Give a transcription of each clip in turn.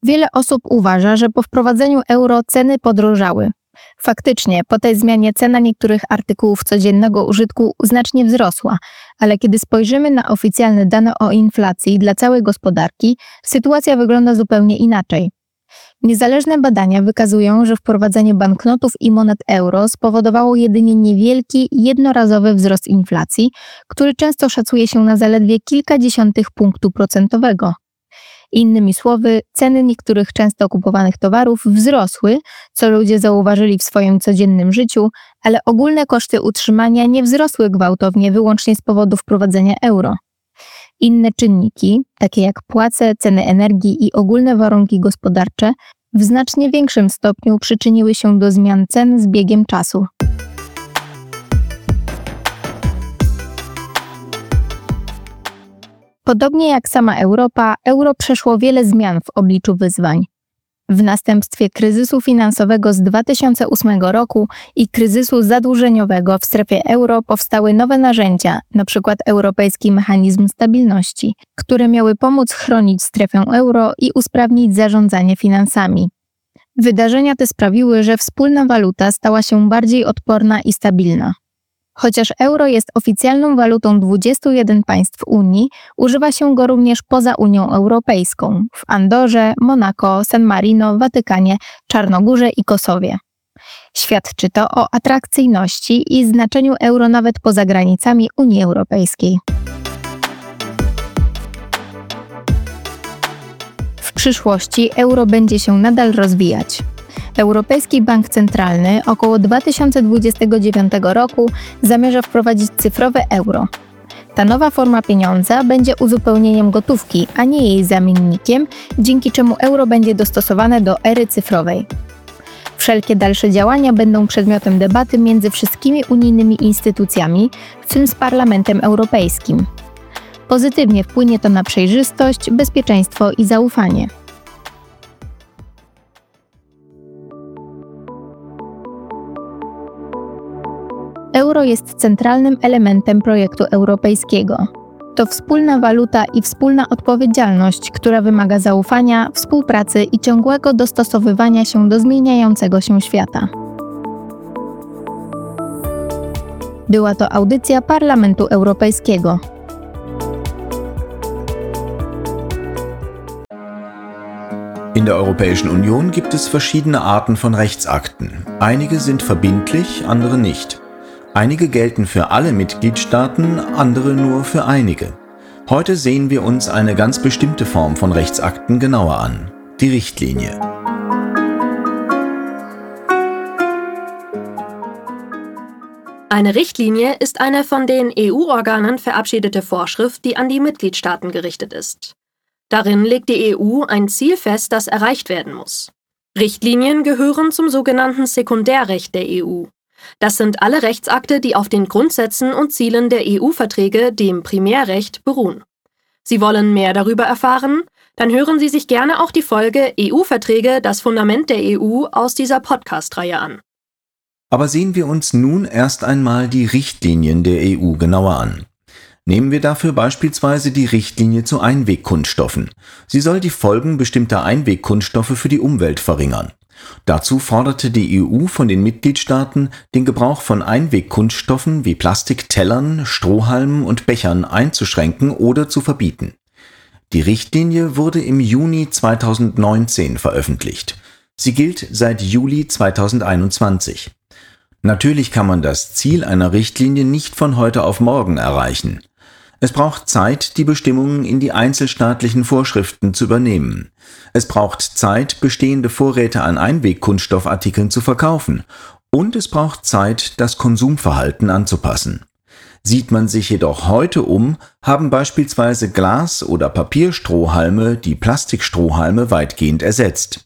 Wiele osób uważa, że po wprowadzeniu euro ceny podrożały. Faktycznie, po tej zmianie cena niektórych artykułów codziennego użytku znacznie wzrosła, ale kiedy spojrzymy na oficjalne dane o inflacji dla całej gospodarki, sytuacja wygląda zupełnie inaczej. Niezależne badania wykazują, że wprowadzenie banknotów i monet euro spowodowało jedynie niewielki, jednorazowy wzrost inflacji, który często szacuje się na zaledwie kilkadziesiątych punktu procentowego. Innymi słowy, ceny niektórych często kupowanych towarów wzrosły, co ludzie zauważyli w swoim codziennym życiu, ale ogólne koszty utrzymania nie wzrosły gwałtownie wyłącznie z powodu wprowadzenia euro. Inne czynniki, takie jak płace, ceny energii i ogólne warunki gospodarcze, w znacznie większym stopniu przyczyniły się do zmian cen z biegiem czasu. Podobnie jak sama Europa, euro przeszło wiele zmian w obliczu wyzwań. W następstwie kryzysu finansowego z 2008 roku i kryzysu zadłużeniowego w strefie euro powstały nowe narzędzia, np. Europejski Mechanizm Stabilności, które miały pomóc chronić strefę euro i usprawnić zarządzanie finansami. Wydarzenia te sprawiły, że wspólna waluta stała się bardziej odporna i stabilna. Chociaż euro jest oficjalną walutą 21 państw Unii, używa się go również poza Unią Europejską, w Andorze, Monako, San Marino, Watykanie, Czarnogórze i Kosowie. Świadczy to o atrakcyjności i znaczeniu euro nawet poza granicami Unii Europejskiej. W przyszłości euro będzie się nadal rozwijać. Europejski Bank Centralny około 2029 roku zamierza wprowadzić cyfrowe euro. Ta nowa forma pieniądza będzie uzupełnieniem gotówki, a nie jej zamiennikiem, dzięki czemu euro będzie dostosowane do ery cyfrowej. Wszelkie dalsze działania będą przedmiotem debaty między wszystkimi unijnymi instytucjami, w tym z Parlamentem Europejskim. Pozytywnie wpłynie to na przejrzystość, bezpieczeństwo i zaufanie. Euro jest centralnym elementem projektu europejskiego. To wspólna waluta i wspólna odpowiedzialność, która wymaga zaufania, współpracy i ciągłego dostosowywania się do zmieniającego się świata. Była to audycja Parlamentu Europejskiego. In der Europäischen Union gibt es verschiedene Arten von Rechtsakten. Einige sind verbindlich, andere nicht. Einige gelten für alle Mitgliedstaaten, andere nur für einige. Heute sehen wir uns eine ganz bestimmte Form von Rechtsakten genauer an: die Richtlinie. Eine Richtlinie ist eine von den EU-Organen verabschiedete Vorschrift, die an die Mitgliedstaaten gerichtet ist. Darin legt die EU ein Ziel fest, das erreicht werden muss. Richtlinien gehören zum sogenannten Sekundärrecht der EU. Das sind alle Rechtsakte, die auf den Grundsätzen und Zielen der EU-Verträge, dem Primärrecht, beruhen. Sie wollen mehr darüber erfahren? Dann hören Sie sich gerne auch die Folge EU-Verträge, das Fundament der EU aus dieser Podcast-Reihe an. Aber sehen wir uns nun erst einmal die Richtlinien der EU genauer an. Nehmen wir dafür beispielsweise die Richtlinie zu Einwegkunststoffen. Sie soll die Folgen bestimmter Einwegkunststoffe für die Umwelt verringern. Dazu forderte die EU von den Mitgliedstaaten, den Gebrauch von Einwegkunststoffen wie Plastiktellern, Strohhalmen und Bechern einzuschränken oder zu verbieten. Die Richtlinie wurde im Juni 2019 veröffentlicht. Sie gilt seit Juli 2021. Natürlich kann man das Ziel einer Richtlinie nicht von heute auf morgen erreichen. Es braucht Zeit, die Bestimmungen in die einzelstaatlichen Vorschriften zu übernehmen. Es braucht Zeit, bestehende Vorräte an Einwegkunststoffartikeln zu verkaufen. Und es braucht Zeit, das Konsumverhalten anzupassen. Sieht man sich jedoch heute um, haben beispielsweise Glas- oder Papierstrohhalme die Plastikstrohhalme weitgehend ersetzt.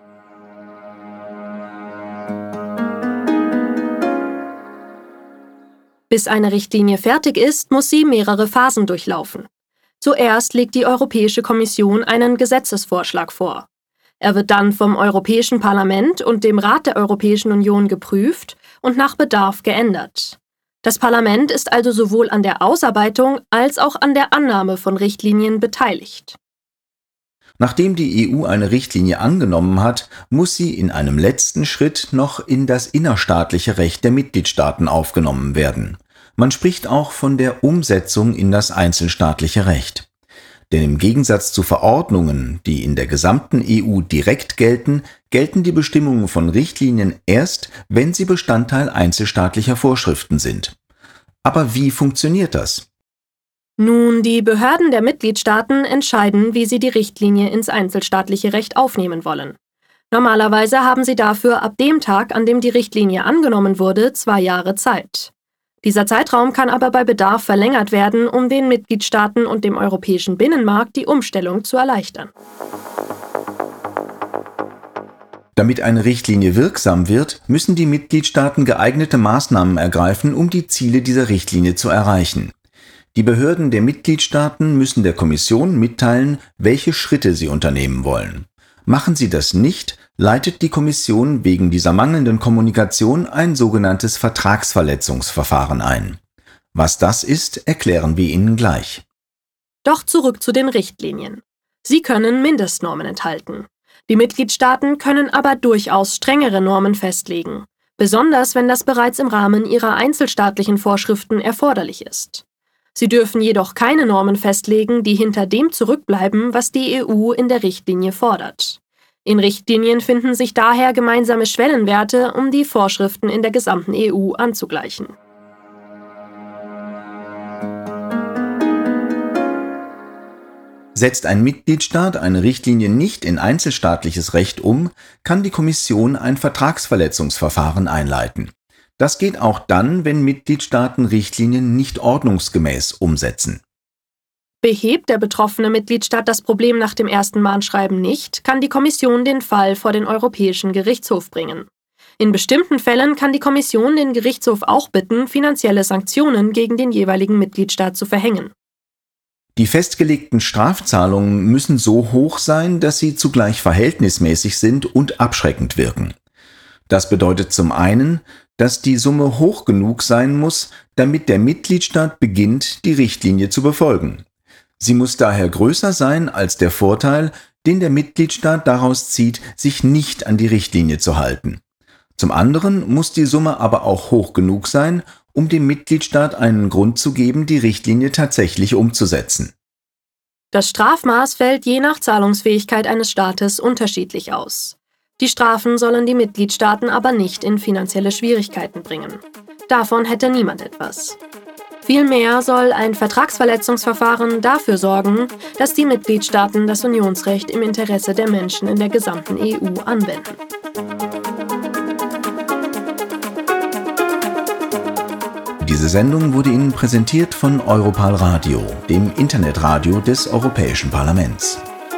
Bis eine Richtlinie fertig ist, muss sie mehrere Phasen durchlaufen. Zuerst legt die Europäische Kommission einen Gesetzesvorschlag vor. Er wird dann vom Europäischen Parlament und dem Rat der Europäischen Union geprüft und nach Bedarf geändert. Das Parlament ist also sowohl an der Ausarbeitung als auch an der Annahme von Richtlinien beteiligt. Nachdem die EU eine Richtlinie angenommen hat, muss sie in einem letzten Schritt noch in das innerstaatliche Recht der Mitgliedstaaten aufgenommen werden. Man spricht auch von der Umsetzung in das einzelstaatliche Recht. Denn im Gegensatz zu Verordnungen, die in der gesamten EU direkt gelten, gelten die Bestimmungen von Richtlinien erst, wenn sie Bestandteil einzelstaatlicher Vorschriften sind. Aber wie funktioniert das? Nun, die Behörden der Mitgliedstaaten entscheiden, wie sie die Richtlinie ins einzelstaatliche Recht aufnehmen wollen. Normalerweise haben sie dafür ab dem Tag, an dem die Richtlinie angenommen wurde, 2 Jahre Zeit. Dieser Zeitraum kann aber bei Bedarf verlängert werden, um den Mitgliedstaaten und dem europäischen Binnenmarkt die Umstellung zu erleichtern. Damit eine Richtlinie wirksam wird, müssen die Mitgliedstaaten geeignete Maßnahmen ergreifen, um die Ziele dieser Richtlinie zu erreichen. Die Behörden der Mitgliedstaaten müssen der Kommission mitteilen, welche Schritte sie unternehmen wollen. Machen sie das nicht, leitet die Kommission wegen dieser mangelnden Kommunikation ein sogenanntes Vertragsverletzungsverfahren ein. Was das ist, erklären wir Ihnen gleich. Doch zurück zu den Richtlinien. Sie können Mindestnormen enthalten. Die Mitgliedstaaten können aber durchaus strengere Normen festlegen, besonders wenn das bereits im Rahmen ihrer einzelstaatlichen Vorschriften erforderlich ist. Sie dürfen jedoch keine Normen festlegen, die hinter dem zurückbleiben, was die EU in der Richtlinie fordert. In Richtlinien finden sich daher gemeinsame Schwellenwerte, um die Vorschriften in der gesamten EU anzugleichen. Setzt ein Mitgliedstaat eine Richtlinie nicht in einzelstaatliches Recht um, kann die Kommission ein Vertragsverletzungsverfahren einleiten. Das geht auch dann, wenn Mitgliedstaaten Richtlinien nicht ordnungsgemäß umsetzen. Behebt der betroffene Mitgliedstaat das Problem nach dem ersten Mahnschreiben nicht, kann die Kommission den Fall vor den Europäischen Gerichtshof bringen. In bestimmten Fällen kann die Kommission den Gerichtshof auch bitten, finanzielle Sanktionen gegen den jeweiligen Mitgliedstaat zu verhängen. Die festgelegten Strafzahlungen müssen so hoch sein, dass sie zugleich verhältnismäßig sind und abschreckend wirken. Das bedeutet zum einen, dass die Summe hoch genug sein muss, damit der Mitgliedstaat beginnt, die Richtlinie zu befolgen. Sie muss daher größer sein als der Vorteil, den der Mitgliedstaat daraus zieht, sich nicht an die Richtlinie zu halten. Zum anderen muss die Summe aber auch hoch genug sein, um dem Mitgliedstaat einen Grund zu geben, die Richtlinie tatsächlich umzusetzen. Das Strafmaß fällt je nach Zahlungsfähigkeit eines Staates unterschiedlich aus. Die Strafen sollen die Mitgliedstaaten aber nicht in finanzielle Schwierigkeiten bringen. Davon hätte niemand etwas. Vielmehr soll ein Vertragsverletzungsverfahren dafür sorgen, dass die Mitgliedstaaten das Unionsrecht im Interesse der Menschen in der gesamten EU anwenden. Diese Sendung wurde Ihnen präsentiert von Europal Radio, dem Internetradio des Europäischen Parlaments.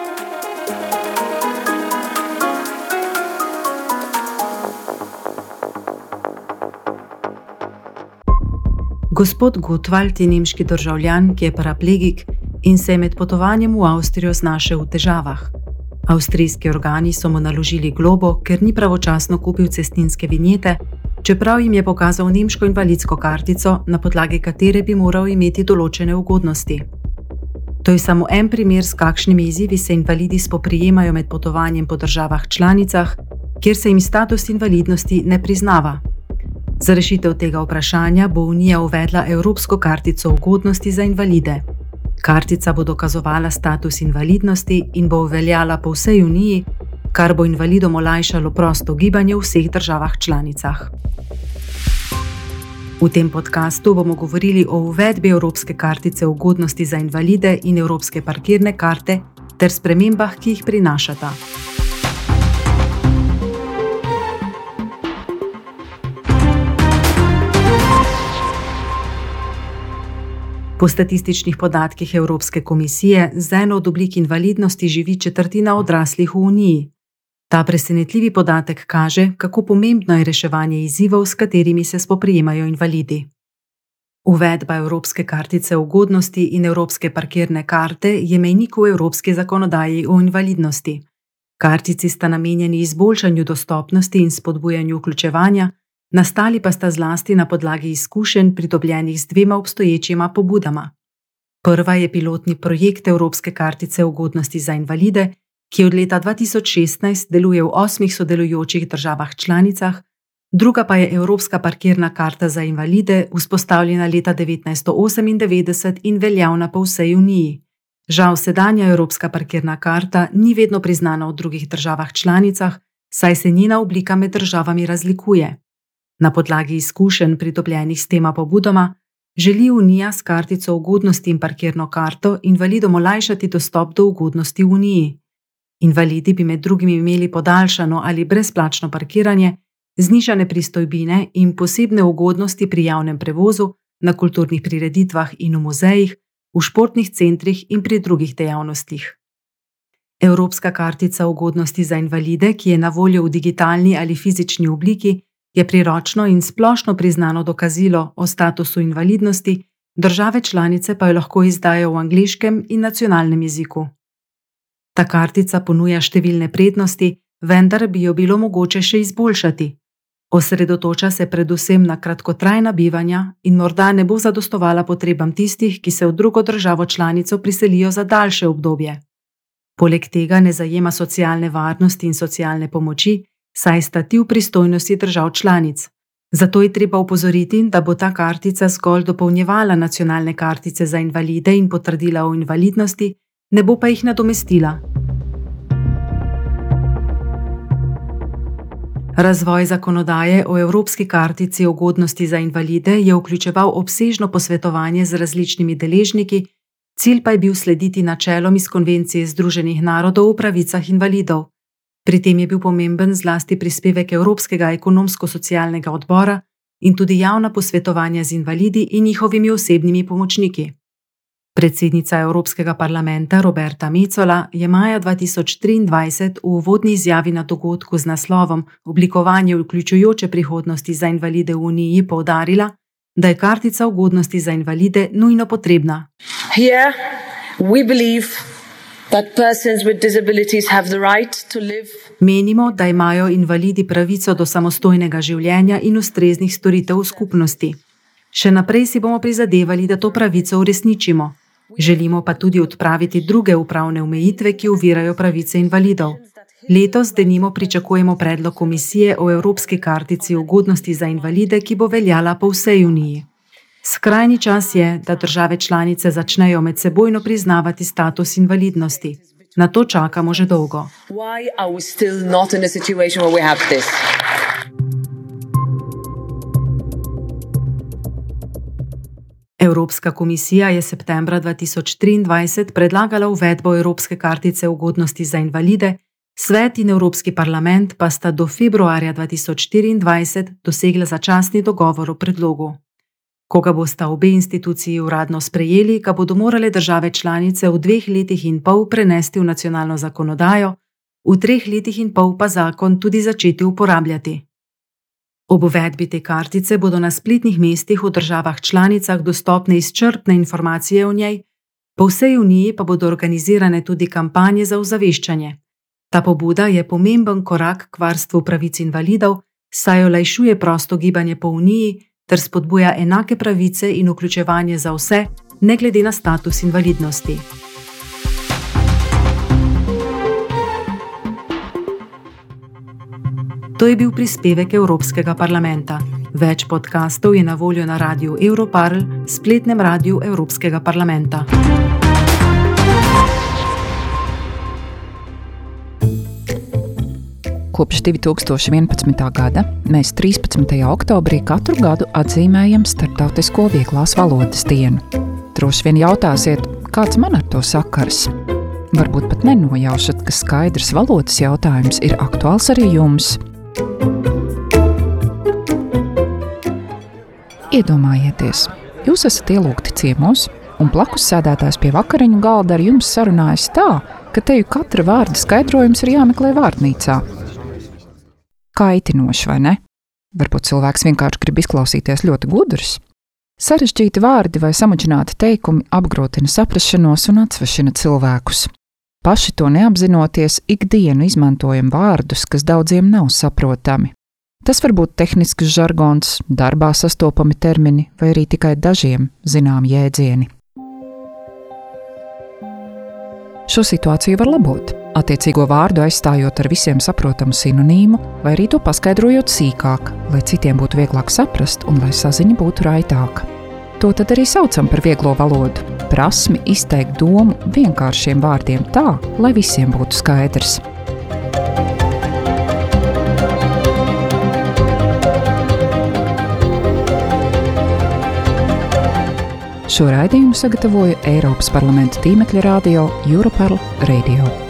Gospod Gutwald je nemški državljan, ki je paraplegik in se je med potovanjem v Avstrijo znašel v težavah. Avstrijski organi so mu naložili globo, ker ni pravočasno kupil cestninske vinjete, čeprav jim je pokazal nemško invalidsko kartico, na podlagi katere bi moral imeti določene ugodnosti. To je samo en primer, s kakšnimi izzivi se invalidi spoprijemajo med potovanjem po državah članicah, kjer se jim status invalidnosti ne priznava. Za rešitev tega vprašanja bo Unija uvedla Evropsko kartico ugodnosti za invalide. Kartica bo dokazovala status invalidnosti in bo veljala po vsej Uniji, kar bo invalidom olajšalo prosto gibanje v vseh državah članicah. V tem podkastu bomo govorili o uvedbi Evropske kartice ugodnosti za invalide in Evropske parkirne karte ter spremembah, ki jih prinašata. Po statističnih podatkih Evropske komisije z eno od oblik invalidnosti živi četrtina odraslih v Uniji. Ta presenetljivi podatek kaže, kako pomembno je reševanje izzivov, s katerimi se spoprijemajo invalidi. Uvedba Evropske kartice ugodnosti in Evropske parkirne karte je mejnik v evropski zakonodaji o invalidnosti. Kartici sta namenjeni izboljšanju dostopnosti in spodbujanju vključevanja, nastali pa sta zlasti na podlagi izkušenj pridobljenih z 2 obstoječima pobudama. Prva je pilotni projekt Evropske kartice ugodnosti za invalide, ki od leta 2016 deluje v 8 sodelujočih državah članicah, druga pa je Evropska parkirna karta za invalide, vzpostavljena leta 1998 in veljavna po vsej Uniji. Žal sedanja Evropska parkirna karta ni vedno priznana v drugih državah članicah, saj se njena oblika med državami razlikuje. Na podlagi izkušenj pridobljenih s tema pobudoma, želi Unija s kartico ugodnosti in parkirno karto invalidom olajšati dostop do ugodnosti v Uniji. Invalidi bi med drugim imeli podaljšano ali brezplačno parkiranje, znižane pristojbine in posebne ugodnosti pri javnem prevozu, na kulturnih prireditvah in v muzejih, v športnih centrih in pri drugih dejavnostih. Evropska kartica ugodnosti za invalide, ki je na voljo v digitalni ali fizični obliki, je priročno in splošno priznano dokazilo o statusu invalidnosti, države članice pa jo lahko izdajo v angleškem in nacionalnem jeziku. Ta kartica ponuja številne prednosti, vendar bi jo bilo mogoče še izboljšati. Osredotoča se predvsem na kratkotrajna bivanja in morda ne bo zadostovala potrebam tistih, ki se v drugo državo članico priselijo za daljše obdobje. Poleg tega ne zajema socialne varnosti in socialne pomoči, saj sta ti v pristojnosti držav članic. Zato je treba opozoriti, da bo ta kartica zgolj dopolnjevala nacionalne kartice za invalide in potrdila o invalidnosti, ne bo pa jih nadomestila. Razvoj zakonodaje o Evropski kartici ugodnosti za invalide je vključeval obsežno posvetovanje z različnimi deležniki, cilj pa je bil slediti načelom iz Konvencije Združenih narodov o pravicah invalidov. Pri tem je bil pomemben zlasti prispevek Evropskega ekonomsko-socialnega odbora in tudi javna posvetovanja z invalidi in njihovimi osebnimi pomočniki. Predsednica Evropskega parlamenta Roberta Metsola je maja 2023 v uvodni izjavi na dogodku z naslovom Oblikovanje vključujoče prihodnosti za invalide v Uniji poudarila, da je kartica ugodnosti za invalide nujno potrebna. Here we believe that persons with disabilities have the right to live. Menimo, da imajo invalidi pravico do samostojnega življenja in ustreznih storitev v skupnosti. Še naprej si bomo prizadevali, da to pravico uresničimo. Želimo pa tudi odpraviti druge upravne omejitve, ki ovirajo pravice invalidov. Letos denimo pričakujemo predlog komisije o Evropski kartici ugodnosti za invalide, ki bo veljala po vsej Uniji. Skrajni čas je, da države članice začnejo medsebojno priznavati status invalidnosti. Na to čakamo že dolgo. Why are we still not in a situation where we have this? Evropska komisija je septembra 2023 predlagala uvedbo Evropske kartice ugodnosti za invalide, Svet in Evropski parlament pa sta do februarja 2024 dosegla začasni dogovor o predlogu. Ko ga bosta obe instituciji uradno sprejeli, ga bodo morale države članice v 2 letih in pol prenesti v nacionalno zakonodajo, v 3 letih in pol pa zakon tudi začeti uporabljati. Ob uvedbi te kartice bodo na spletnih mestih v državah članicah dostopne izčrpne informacije o njej, po vsej Uniji pa bodo organizirane tudi kampanje za ozaveščanje. Ta pobuda je pomemben korak k varstvu pravic invalidov, saj olajšuje prosto gibanje po Uniji ter spodbuja enake pravice in vključevanje za vse, ne glede na status invalidnosti. To je bil prispevek Evropskega parlamenta. Več podkastov je na voljo na radiu Europarl, spletnem radiju Evropskega parlamenta. Kopš 2011. gada mēs 13. oktobrī katru gadu atzīmējam Starptautisko vieglās valodas dienu. Droši vien jautāsiet, kāds man ar to sakars? Varbūt pat nenojaušat, ka skaidrs valodas jautājums ir aktuāls arī jums. Iedomājieties, jūs esat ielūgti ciemos, un blakus sēdētājs pie vakariņu galda ar jums sarunājas tā, ka teju katra vārda skaidrojums ir jāmeklē vārnīcā. Kaitinoši, vai ne? Varbūt cilvēks vienkārši grib izklausīties ļoti gudrs. Sarežģīti vārdi vai samudžināti teikumi apgrūtina saprašanos un atsvešina cilvēkus. Paši to neapzinoties, ikdienu izmantojam vārdus, kas daudziem nav saprotami. Tas var būt tehnisks žargons, darbā sastopami termini vai arī tikai dažiem zinām jēdzieni. Šo situāciju var labot. attiecīgo vārdu aizstājot ar visiem saprotamu sinonīmu, vai arī to paskaidrojot sīkāk, lai citiem būtu vieglāk saprast un lai saziņa būtu raitāka. To tad arī saucam par vieglo valodu – prasmi izteikt domu vienkāršiem vārdiem tā, lai visiem būtu skaidrs. Šo raidījumu sagatavoja Eiropas parlamenta tīmekļa radio Europarl Radio.